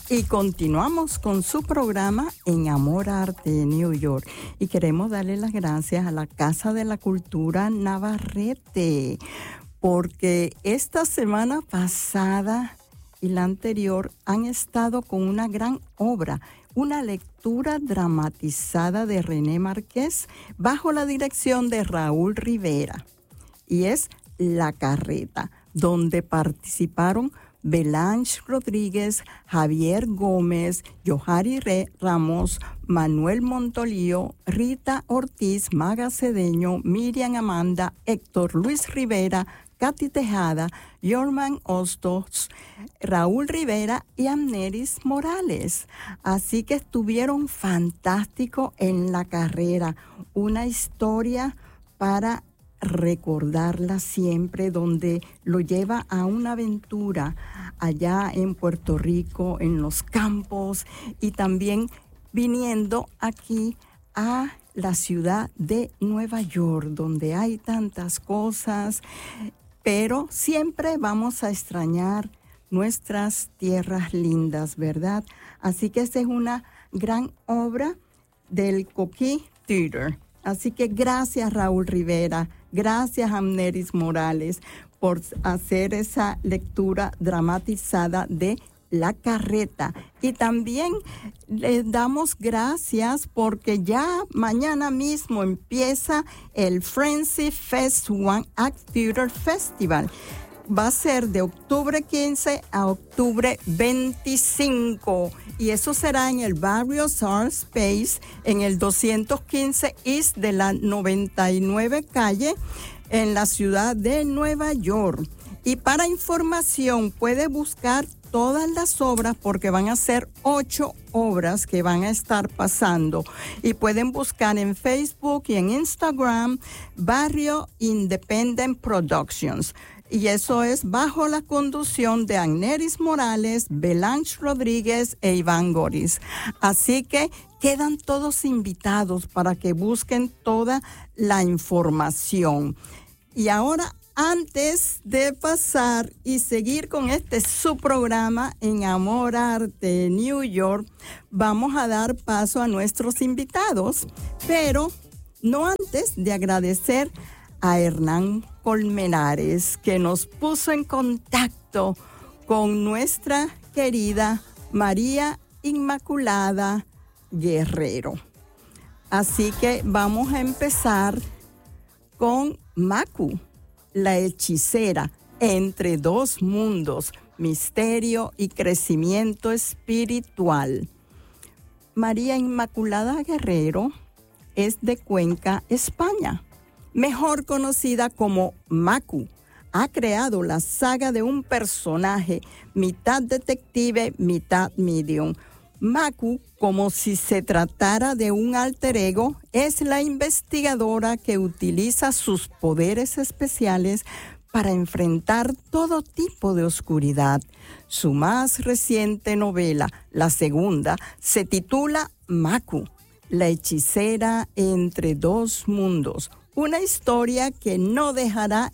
Y continuamos con su programa En Amor Arte de New York. Y queremos darle las gracias a la Casa de la Cultura Navarrete, porque esta semana pasada y la anterior han estado con una gran obra, una lectura dramatizada de René Márquez bajo la dirección de Raúl Rivera. Y es La Carreta, donde participaron Belange Rodríguez, Javier Gómez, Yohari Ramos, Manuel Montolío, Rita Ortiz, Maga Cedeño, Miriam Amanda, Héctor Luis Rivera, Katy Tejada, Yorman Hostos, Raúl Rivera y Amneris Morales. Así que estuvieron fantásticos en La Carrera, una historia para recordarla siempre, donde lo lleva a una aventura allá en Puerto Rico, en los campos, y también viniendo aquí a la ciudad de Nueva York, donde hay tantas cosas, pero siempre vamos a extrañar nuestras tierras lindas, ¿verdad? Así que esta es una gran obra del Coquí Theater. Así que gracias, Raúl Rivera, gracias, Amneris Morales, por hacer esa lectura dramatizada de La Carreta. Y también les damos gracias porque ya mañana mismo empieza el Frenzy Fest One Act Theater Festival. Va a ser de octubre 15 a octubre 25. Y eso será en el barrio Sar Space, en el 215 East de la 99 calle, en la ciudad de Nueva York. Y para información puede buscar todas las obras, porque van a ser 8 obras que van a estar pasando. Y pueden buscar en Facebook y en Instagram Barrio Independent Productions. Y eso es bajo la conducción de Amneris Morales, Belange Rodríguez e Iván Goris. Así que quedan todos invitados para que busquen toda la información. Y ahora, antes de pasar y seguir con su programa En Amor Arte New York, vamos a dar paso a nuestros invitados, pero no antes de agradecer a Hernán Colmenares, que nos puso en contacto con nuestra querida María Inmaculada Guerrero. Así que vamos a empezar con Macu, la hechicera entre dos mundos, misterio y crecimiento espiritual. María Inmaculada Guerrero es de Cuenca, España. Mejor conocida como Macu, ha creado la saga de un personaje mitad detective, mitad medium. Macu, como si se tratara de un alter ego, es la investigadora que utiliza sus poderes especiales para enfrentar todo tipo de oscuridad. Su más reciente novela, la segunda, se titula Macu, la hechicera entre dos mundos. Una historia que no dejará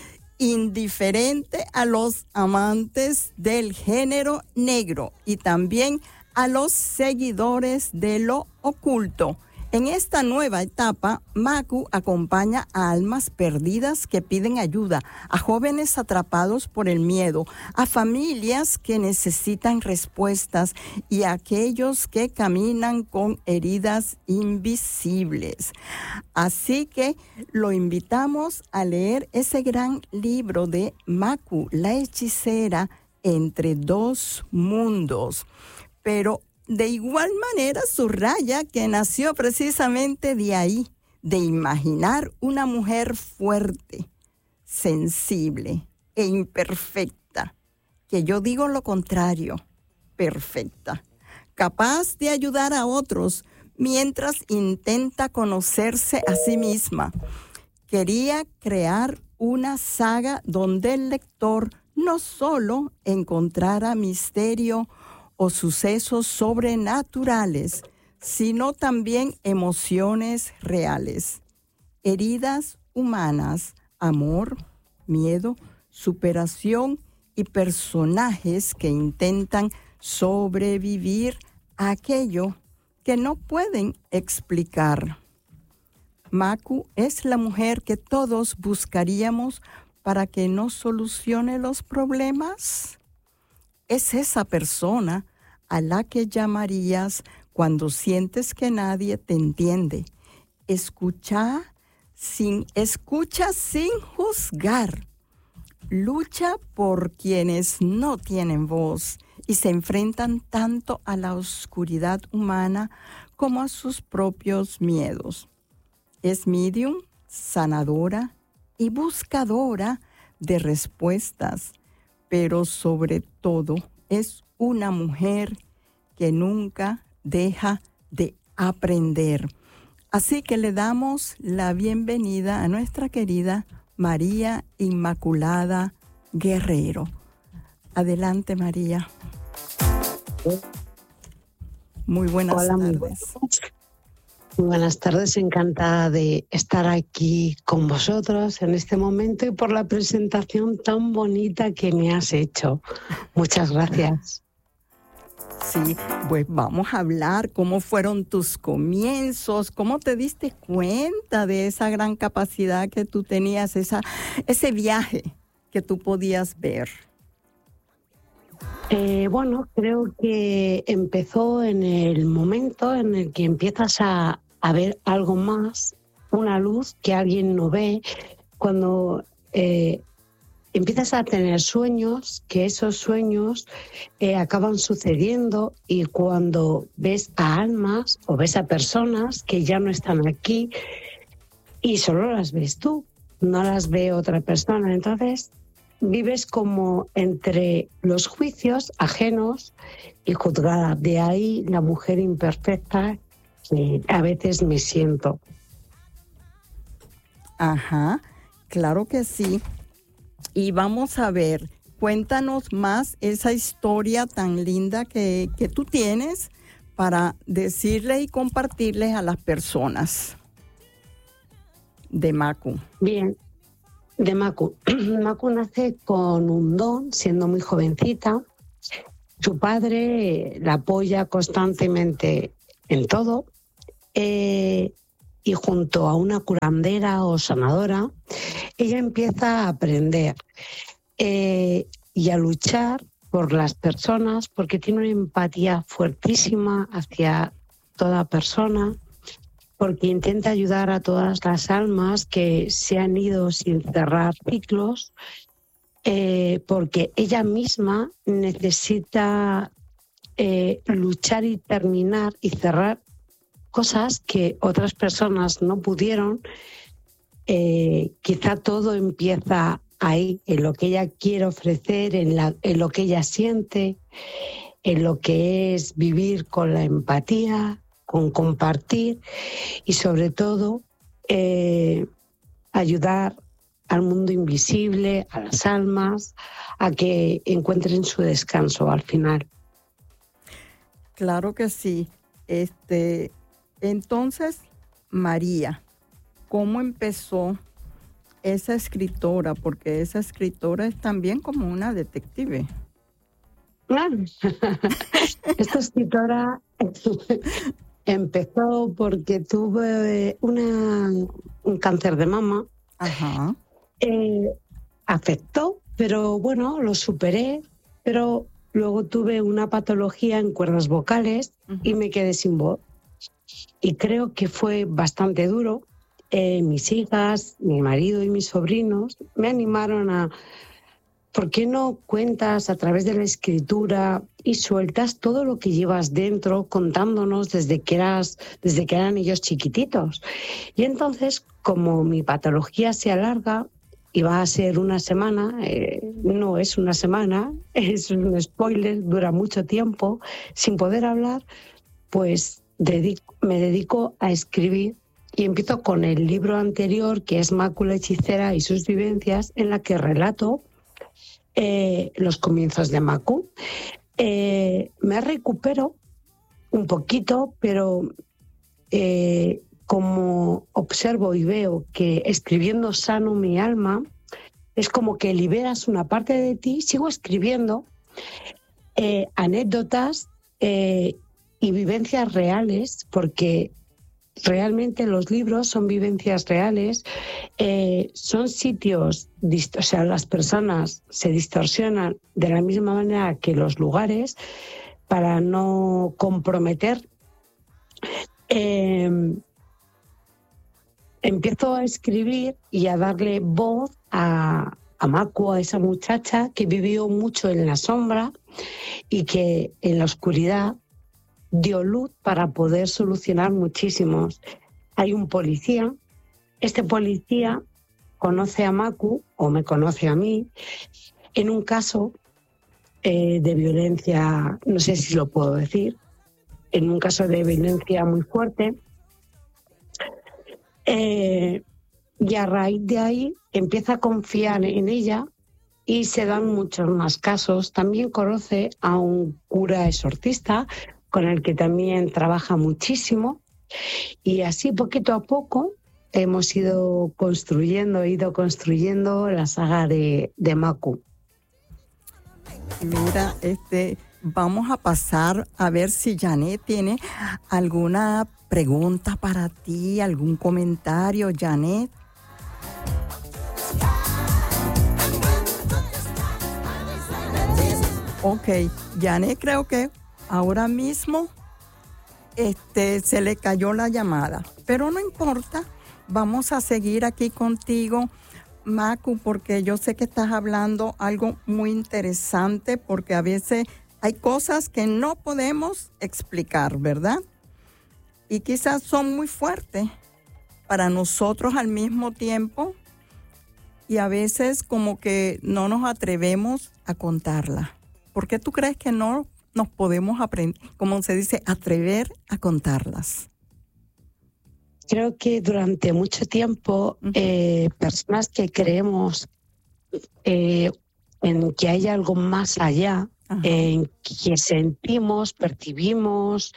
indiferente a los amantes del género negro y también a los seguidores de lo oculto. En esta nueva etapa, Macu acompaña a almas perdidas que piden ayuda, a jóvenes atrapados por el miedo, a familias que necesitan respuestas y a aquellos que caminan con heridas invisibles. Así que lo invitamos a leer ese gran libro de Macu, la hechicera entre dos mundos. Pero de igual manera subraya que nació precisamente de ahí, de imaginar una mujer fuerte, sensible e imperfecta, que yo digo lo contrario, perfecta, capaz de ayudar a otros mientras intenta conocerse a sí misma. Quería crear una saga donde el lector no solo encontrara misterio o sucesos sobrenaturales, sino también emociones reales, heridas humanas, amor, miedo, superación y personajes que intentan sobrevivir a aquello que no pueden explicar. Macu es la mujer que todos buscaríamos para que nos solucione los problemas. Es esa persona a la que llamarías cuando sientes que nadie te entiende. Escucha sin juzgar. Lucha por quienes no tienen voz y se enfrentan tanto a la oscuridad humana como a sus propios miedos. Es medium, sanadora y buscadora de respuestas, pero sobre todo es una mujer que nunca deja de aprender. Así que le damos la bienvenida a nuestra querida María Inmaculada Guerrero. Adelante, María. Muy buenas tardes. Muy buenas tardes, encantada de estar aquí con vosotros en este momento y por la presentación tan bonita que me has hecho. Muchas gracias. Sí, pues vamos a hablar cómo fueron tus comienzos, cómo te diste cuenta de esa gran capacidad que tú tenías, ese viaje que tú podías ver. Bueno, creo que empezó en el momento en el que empiezas a ver algo más, una luz que alguien no ve, cuando empiezas a tener sueños, que esos sueños acaban sucediendo, y cuando ves a almas o ves a personas que ya no están aquí y solo las ves tú, no las ve otra persona, entonces vives como entre los juicios ajenos y juzgada. De ahí la mujer imperfecta que a veces me siento. Ajá, claro que sí. Y vamos a ver, cuéntanos más esa historia tan linda que tú tienes para decirle y compartirles a las personas de Macu. Bien, de Macu. Macu nace con un don, siendo muy jovencita. Su padre la apoya constantemente en todo. Y junto a una curandera o sanadora, ella empieza a aprender y a luchar por las personas, porque tiene una empatía fuertísima hacia toda persona, porque intenta ayudar a todas las almas que se han ido sin cerrar ciclos, porque ella misma necesita luchar y terminar y cerrar cosas que otras personas no pudieron. Quizá todo empieza ahí, en lo que ella quiere ofrecer, en lo que ella siente, en lo que es vivir con la empatía, con compartir y sobre todo ayudar al mundo invisible, a las almas, a que encuentren su descanso al final. Claro que sí. Entonces, María, ¿cómo empezó esa escritora? Porque esa escritora es también como una detective. Claro. Esta escritora empezó porque tuve un cáncer de mama. Ajá. Afectó, pero bueno, lo superé, pero luego tuve una patología en cuerdas vocales y me quedé sin voz. Y creo que fue bastante duro. Mis hijas, mi marido y mis sobrinos me animaron a: ¿por qué no cuentas a través de la escritura y sueltas todo lo que llevas dentro, contándonos desde que eran ellos chiquititos? Y entonces, como mi patología se alarga y va a ser una semana, no es una semana, es un spoiler, dura mucho tiempo, sin poder hablar, pues me dedico a escribir. Y empiezo con el libro anterior, que es Macu la hechicera y sus vivencias, en la que relato los comienzos de Macu. Me recupero un poquito, pero como observo y veo que escribiendo sano mi alma, es como que liberas una parte de ti, sigo escribiendo, anécdotas y vivencias reales, porque realmente los libros son vivencias reales, son sitios, o sea, las personas se distorsionan de la misma manera que los lugares para no comprometer. Empiezo a escribir y a darle voz a Maku, a esa muchacha que vivió mucho en la sombra y que en la oscuridad dio luz para poder solucionar muchísimos. Hay un policía, este policía conoce a Maku, o me conoce a mí, en un caso de violencia, no sé si lo puedo decir, en un caso de violencia muy fuerte, y a raíz de ahí empieza a confiar en ella y se dan muchos más casos. También conoce a un cura exorcista con el que también trabaja muchísimo, y así poquito a poco hemos ido construyendo la saga de Maku. Mira, vamos a pasar a ver si Janet tiene alguna pregunta para ti, algún comentario, Janet. Ok, Janet, creo que ahora mismo se le cayó la llamada, pero no importa, vamos a seguir aquí contigo, Maku, porque yo sé que estás hablando algo muy interesante, porque a veces hay cosas que no podemos explicar, ¿verdad? Y quizás son muy fuertes para nosotros al mismo tiempo, y a veces como que no nos atrevemos a contarla. ¿Por qué tú crees que no nos podemos aprender, como se dice, atrever a contarlas? Creo que durante mucho tiempo personas que creemos en que hay algo más allá, en que sentimos, percibimos,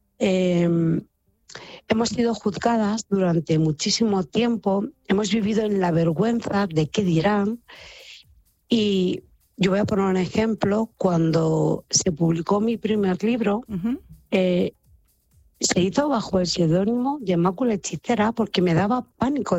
hemos sido juzgadas durante muchísimo tiempo, hemos vivido en la vergüenza de qué dirán. Y yo voy a poner un ejemplo. Cuando se publicó mi primer libro, se hizo bajo el seudónimo de Maku la hechicera, porque me daba pánico